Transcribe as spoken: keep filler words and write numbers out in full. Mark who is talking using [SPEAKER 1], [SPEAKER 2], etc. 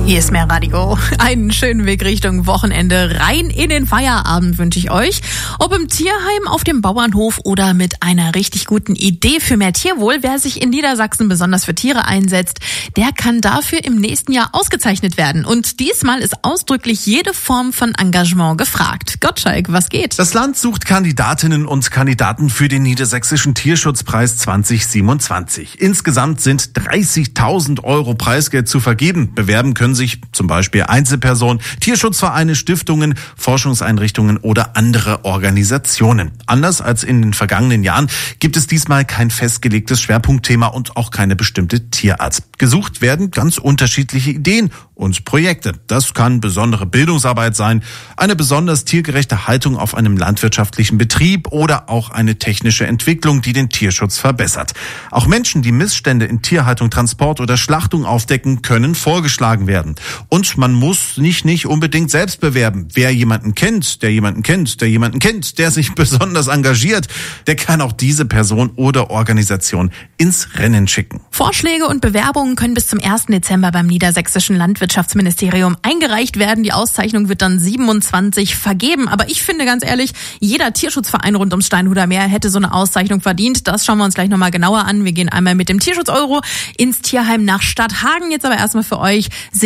[SPEAKER 1] Hier ist mehr Radio. Einen schönen Weg Richtung Wochenende. Rein in den Feierabend wünsche ich euch. Ob im Tierheim, auf dem Bauernhof oder mit einer richtig guten Idee für mehr Tierwohl. Wer sich in Niedersachsen besonders für Tiere einsetzt, der kann dafür im nächsten Jahr ausgezeichnet werden. Und diesmal ist ausdrücklich jede Form von Engagement gefragt. Gottschalk, was geht?
[SPEAKER 2] Das Land sucht Kandidatinnen und Kandidaten für den Niedersächsischen Tierschutzpreis zwanzig siebenundzwanzig. Insgesamt sind dreißigtausend Euro Preisgeld zu vergeben. Bewerben können sich zum Beispiel Einzelpersonen, Tierschutzvereine, Stiftungen, Forschungseinrichtungen oder andere Organisationen. Anders als in den vergangenen Jahren gibt es diesmal kein festgelegtes Schwerpunktthema und auch keine bestimmte Tierart. Gesucht werden ganz unterschiedliche Ideen und Projekte. Das kann besondere Bildungsarbeit sein, eine besonders tiergerechte Haltung auf einem landwirtschaftlichen Betrieb oder auch eine technische Entwicklung, die den Tierschutz verbessert. Auch Menschen, die Missstände in Tierhaltung, Transport oder Schlachtung aufdecken, können vorgeschlagen werden. Und man muss nicht nicht unbedingt selbst bewerben. Wer jemanden kennt, der jemanden kennt, der jemanden kennt, der sich besonders engagiert, der kann auch diese Person oder Organisation ins Rennen schicken.
[SPEAKER 1] Vorschläge und Bewerbungen können bis zum ersten Dezember beim Niedersächsischen Landwirtschaftsministerium eingereicht werden. Die Auszeichnung wird dann siebenundzwanzig vergeben. Aber ich finde ganz ehrlich, jeder Tierschutzverein rund ums Steinhuder Meer hätte so eine Auszeichnung verdient. Das schauen wir uns gleich nochmal genauer an. Wir gehen einmal mit dem Tierschutz-Euro ins Tierheim nach Stadthagen. Jetzt aber erstmal für euch